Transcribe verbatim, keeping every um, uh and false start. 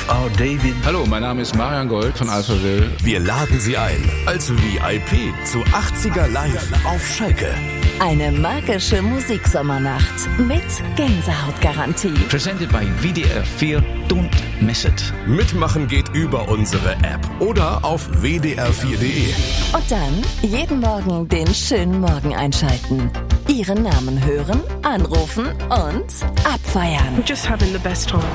R David. Hallo, mein Name ist Marian Gold von Alphaville. Wir laden Sie ein als V I P zu achtziger Live auf Schalke. Eine magische Musiksommernacht mit Gänsehautgarantie. Presented by W D R vier. Don't miss it. Mitmachen geht über unsere App oder auf w d r vier punkt d e. Und dann jeden Morgen den schönen Morgen einschalten. Ihren Namen hören, anrufen und abfeiern. We're just having the best time.